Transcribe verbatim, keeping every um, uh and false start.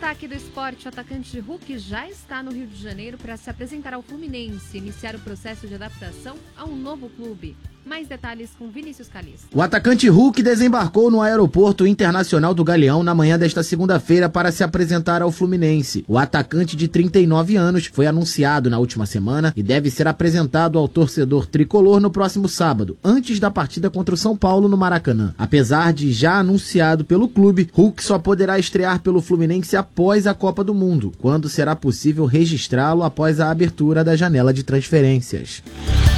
destaque do esporte, o atacante Hulk já está no Rio de Janeiro para se apresentar ao Fluminense e iniciar o processo de adaptação a um novo clube. Mais detalhes com Vinícius Calista. O atacante Hulk desembarcou no Aeroporto Internacional do Galeão na manhã desta segunda-feira para se apresentar ao Fluminense. O atacante de trinta e nove anos foi anunciado na última semana e deve ser apresentado ao torcedor tricolor no próximo sábado, antes da partida contra o São Paulo no Maracanã. Apesar de já anunciado pelo clube, Hulk só poderá estrear pelo Fluminense após a Copa do Mundo, quando será possível registrá-lo após a abertura da janela de transferências.